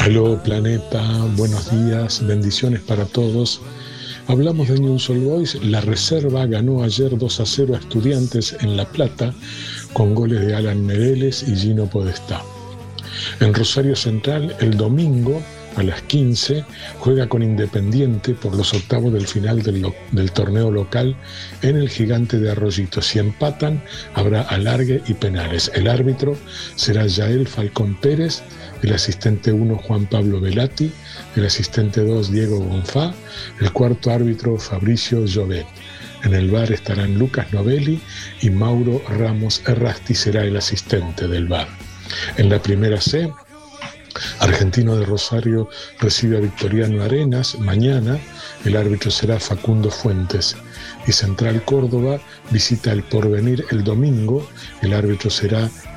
Aló Planeta, buenos días, bendiciones para todos. Hablamos de Newell's Old Boys. La reserva ganó ayer 2-0 a Estudiantes en La Plata con goles de Alan Mereles y Gino Podestá. En Rosario Central, el domingo a las 15 juega con Independiente por los octavos del final del torneo local en el Gigante de Arroyito. Si empatan, habrá alargue y penales. El árbitro será Yael Falcón Pérez, el asistente 1 Juan Pablo Velati, el asistente 2 Diego Gonfá, el cuarto árbitro Fabricio Llobet. En el VAR estarán Lucas Novelli y Mauro Ramos Errasti será el asistente del VAR. En la primera C, Argentino de Rosario recibe a Victoriano Arenas mañana, el árbitro será Facundo Fuentes. Y Central Córdoba visita El Porvenir el domingo, el árbitro será